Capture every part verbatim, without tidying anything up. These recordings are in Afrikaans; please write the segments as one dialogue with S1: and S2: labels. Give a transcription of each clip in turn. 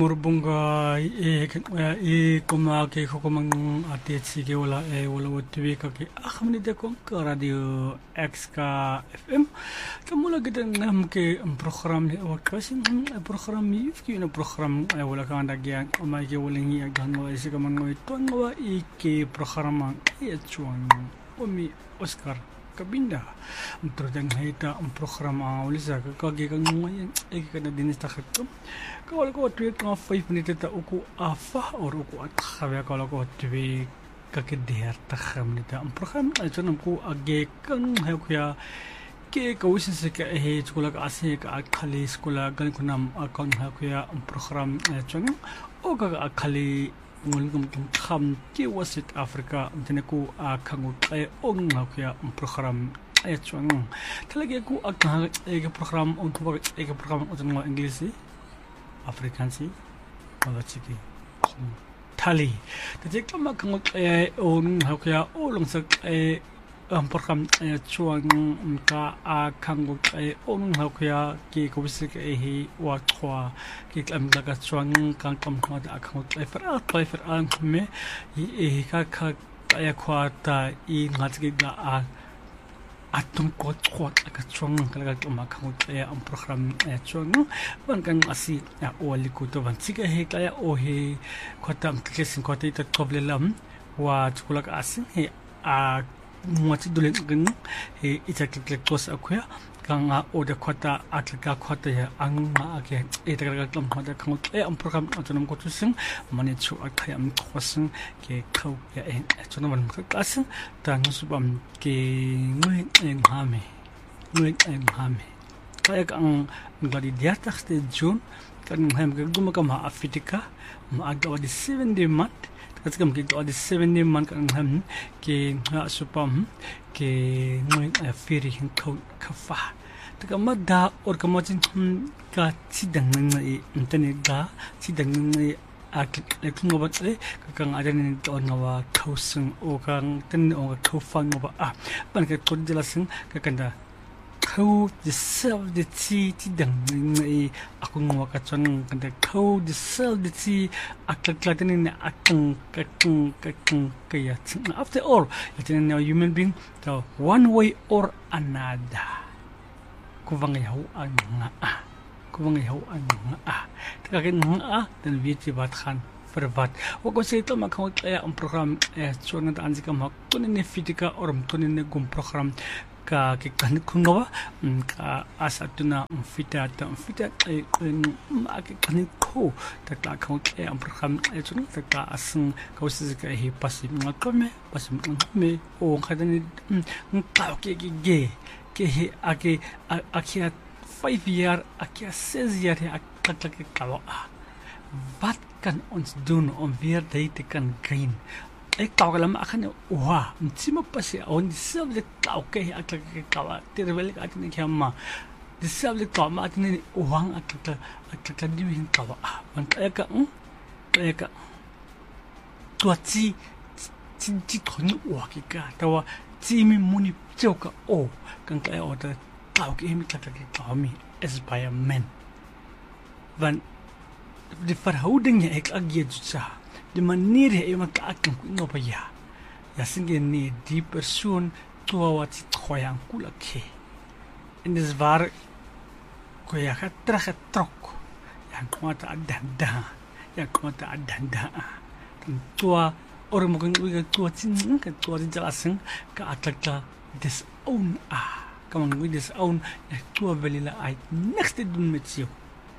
S1: Murbunga e e kuma ke kokomang ate tsige wala e wala wotwe ka ke akhmni de kon radio X ka F M kamula gidan ngam ke program ne wa kasin program mi fki no program e wala ka nda gyan ma ke wala ni gan wa isi ka man to wa e ke program e chuan omi Oscar kabinda untuk yang kita program awal sahaja kaki kan mungkin ek kan dinis tak itu kalau kau tweet kan five minit itu aku apa or aku athawe kalau kau tweet kaki dia tak minit program itu nampu age kan aku ya ke kau sih sih eh sekolah kasih ke akali sekolah kan kunam akon aku ya program itu nang oh kak akali ngulgum kham ki wasit Afrika teneku akhangu ay ong ngakya program ay chuang talagi ku akha ay program on ku ay program on ng English Afrikansi wala chiki tali tejek ma khangu ay on ngakya olong sak ay ang program ay chuang ka akhangu ay on ngakya ki ko bisik ay wa khwa ki am daga chuang kang kam khwa da akhangu ay fer a toy fer ang me e ka ka ay khwa ta i ngatgi ga a atung ko khwa ka chuang kala ka ma khangu ay ang program ay chuang ban kan asi ya oli ko to ban sika he ka ya o he khotam klesin ko ta ita problem wa chukula ka asin he a muati dulu kan he ita klik kos aku ya kang oda kota atlika kota ya ang ake ita kala kam kota kang e am program autonom ko tusing mani chu akaya am kosing ke kau ya en autonom man kasin tang subam ke ngui en hame ngui en hame kaya kang ngadi dia taste june kan ham ke guma kam Afrika ma aga di seven day month kasi kam kita ada seven day man kan ham ke supam ke ngoi firi hin kau kafa taka mada or kamacin ka sidang ngai intane ga sidang ngai ak ekno ba tse kang ada ni to ngawa kausung o kang ten o kaufang ba a ban ka to jelasing ka kanda kau disel de ti ti dang ngai aku ngawa ka chon kanda kau disel de ti aklaklatin ni akang kakang kakang kaya after all it's a human being so one way or another kuvang yaw ang nga ah kuvang yaw ang nga ah takakin nga ah dan viti bat khan perbat wako sa ito makawag kaya ang program eh chuan na anzi ka mak tunin ni fitika or tunin ni gum program ka kikan kungawa ka asa tuna fita ta fita ay ma kikan ko takla ka kaya ang program ay chuan takla asang kawsi ka hi pasim ngakome pasim ngakome o kadani ngkaw ke ge ke ake akia five year akia six year akla ke kawa wat kan ons doen om weer dit te kan gain ek tahu kalau makan wah mesti pasti on disable tahu ke akla ke kawa terwel ka tin ke amma disable tahu ma tin uang akla akla di hin kawa man ka ka ka tua chi chi chi thon wa ki ka tawa chi mi muni choka o kan ka o ta tahu ke mi ka ke kami as by a man van de verhouding je ek agje sa de manier je iemand akan ku no pa ya ya singe ni die persoon tua wat khoyang kula ke in des var ko ya ka tra trok ya ko ta adanda ya ko ta adanda tua or mo kan wi tua chin ka tua din jalasing ka atlaka des own a kamang wi des own ya tua velila ai next dun met you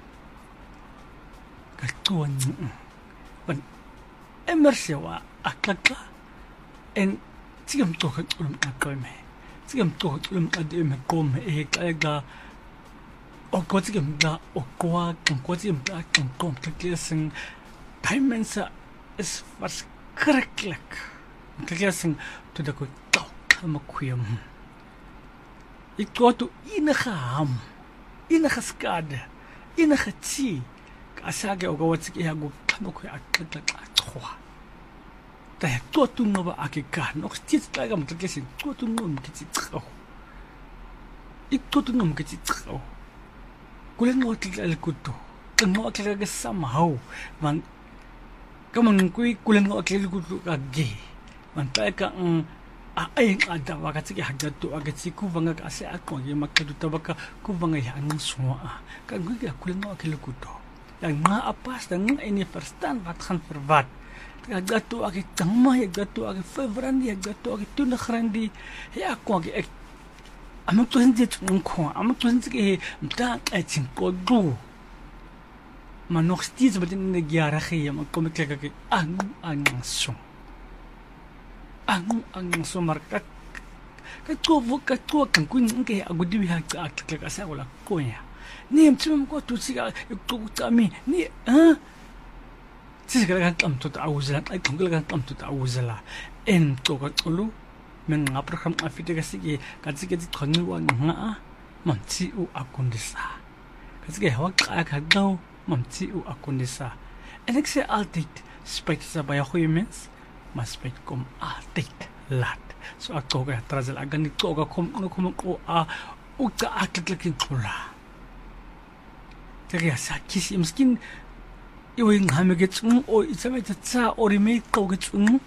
S1: katuan ban emersewa akaka en tigam to ka ulum akome tigam to ulum adem kom e kaga o ko tigam da o ko ko tigam da kom kaklesin dimensa is was kreklek kaklesin to da ko to kama kuyam ikto to inaham inahaskada inahati asaga ogawat ki hago kamo ko akata atwa ta to tu no ba akika no sti ta ga mutkesin to tu no mutki tsaw ik to tu no mutki tsaw kulen no ki al kuto kan ngo akla ka somehow man kaman kui kulen ngo akla ku ka ge man ta ka a ai ada waka tsiki hagda to aga tsiku vanga ka se akon ye makadu tabaka ku vanga ya nang soa kan kui ka kulen ngo akla ku to yang nga apas dan nga ini verstaan wat gaan verwat ya gato ake tangma ya gato ake favorandi ya gato ake tunagrandi ya ko ake ek amak to hindi tsung ko amak to hindi mta etsin ko do maar nog steeds wat in de jaren ge maar kom ik lekker ang ang so ang ang so maar ka ka to ka to kan kun ke agudi ha ka ka sa wala ko ya ni mtsum ko to siga to tami ni ha siga kan tam to awuzala ay kung kan tam to awuzala en to ka tulu men nga program afite ka sige ka sige ti khoni wa nga manchi u akundisa ka sige hawa ka ka daw manchi u akundisa en ek sê altyd spyt sa baie goeie mens maar spyt kom altyd laat so ek tog ja trazel ek gaan nie tog kom kom ko a u ta aklik kula 그게 사키시 miskin 이거인 하면게 좀 어, 이참에 자 오리메 거기 좀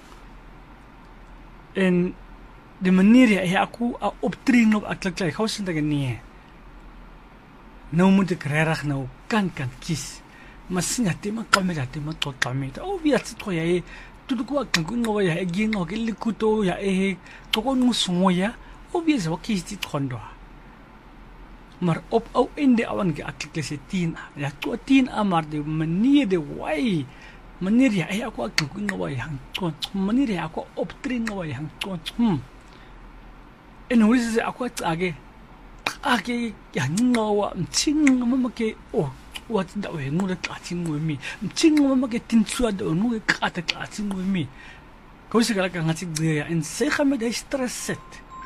S1: en de manier ja aku optreden op aklik hou sin dat nie nou moet ek reg nou kan kan kies maar sien dat jy maar kom met dat jy maar tot daarmee o wie het toe jy tudo ko kan ko no ya egin no gele kuto ya e to ko no soya o wie se kies dit kondo maar op ou einde awan ge aklik se tien ja to tien maar de manier de way manier ja e ako kan ko no ya to manier ja ako optreden no ya to hm en hoe is ako tsage ake ya no wa ching mo ke o wat da we no ta ching mo mi ching mo ke tin tsua da no ka ta ka ching mo mi ko se kala kan ngati ya en se khame da stresset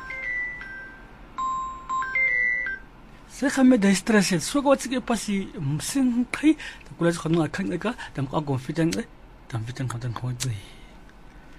S1: se khame da stresset so ko tsige pasi sin kai ta kula khon nga kan ka dam ka confident dam fitan kan kan ko